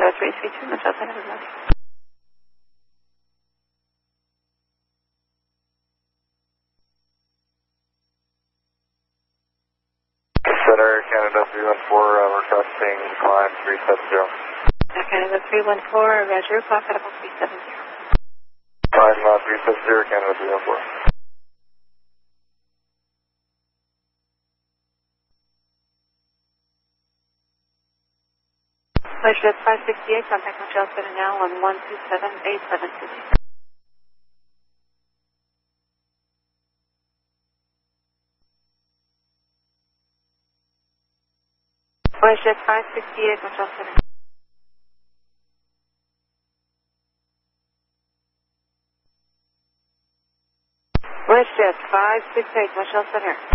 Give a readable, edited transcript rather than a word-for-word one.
Canada 332, Michelle Center, good morning. Center, Canada 314, requesting climb 370. Canada 314, Roger, clock edible 370. Climb 370, Canada 314. Pleasure at 568, contact Michelle Center now on 127872. Pleasure at 568, Michelle Center. Pleasure at 568, Michelle Center.